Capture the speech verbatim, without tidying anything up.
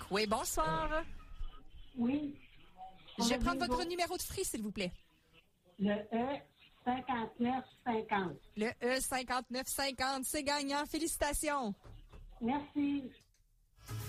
Oui, bonsoir. Oui. Je vais prendre votre numéro de free, s'il vous plaît. Le E cinquante-neuf cinquante. Le E cinquante-neuf cinquante, c'est gagnant. Félicitations. Merci.